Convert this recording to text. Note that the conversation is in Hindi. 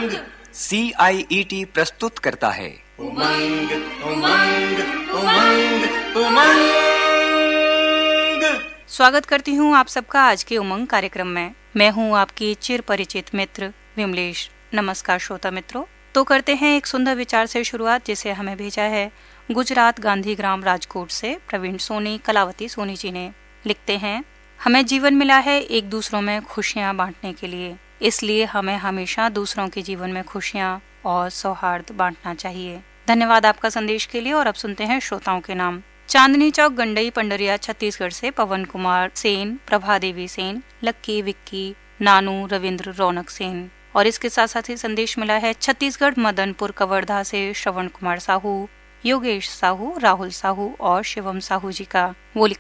उमंग CIET प्रस्तुत करता है उमंग उमंग उमंग उमंग। स्वागत करती हूँ आप सबका आज के उमंग कार्यक्रम में। मैं हूँ आपकी चिर परिचित मित्र विमलेश। नमस्कार श्रोता मित्रों। तो करते हैं एक सुंदर विचार से शुरुआत, जिसे हमें भेजा है गुजरात गांधीग्राम राजकोट से प्रवीण सोनी कलावती सोनी जी ने। लिखते हैं, हमें जीवन मिला है एक दूसरों में खुशियाँ बांटने के लिए, इसलिए हमें हमेशा दूसरों के जीवन में खुशियाँ और सौहार्द बांटना चाहिए। धन्यवाद आपका संदेश के लिए। और अब सुनते हैं श्रोताओं के नाम। चांदनी चौक गंडई पंडरिया छत्तीसगढ़ से पवन कुमार सेन, प्रभा देवी सेन, लक्की विक्की, नानू, रविंद्र, रौनक सेन। और इसके साथ साथ ही संदेश मिला है छत्तीसगढ़ मदनपुर कवर्धा से श्रवण कुमार साहू, योगेश साहू, राहुल साहू और शिवम साहू जी का। वो लिखते